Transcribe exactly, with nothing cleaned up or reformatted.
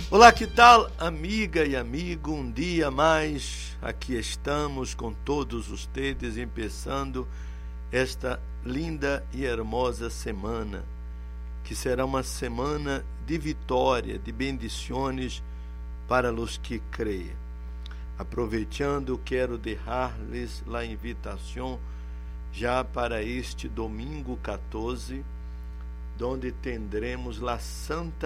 Olá, que tal, amiga e amigo? Um dia mais aqui estamos com todos vocês, empeçando esta linda e hermosa semana, que será uma semana de vitória, de bendições para os que creem. Aproveitando, quero deixar-lhes a invitação já para este domingo quatorze, onde tendremos a Santa